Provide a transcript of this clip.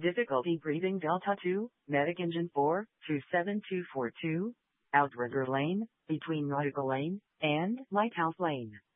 Difficulty breathing Delta 2, Medic Engine 4, 27242, Outrigger Lane, between Nautical Lane and Lighthouse Lane.